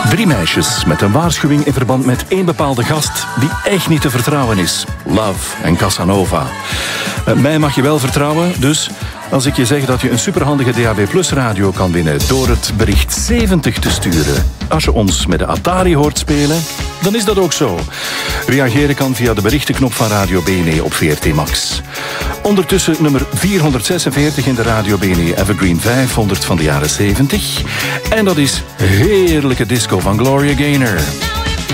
3 meisjes met een waarschuwing in verband met één bepaalde gast die echt niet te vertrouwen is. Love en Casanova. Mij mag je wel vertrouwen, dus als ik je zeg dat je een superhandige DAB Plus radio kan winnen door het bericht 70 te sturen. Als je ons met de Atari hoort spelen, dan is dat ook zo. Reageren kan via de berichtenknop van Radio BNE op VRT Max. Ondertussen nummer 446 in de Radio BNE Evergreen 500 van de jaren 70. En dat is heerlijke disco van Gloria Gaynor.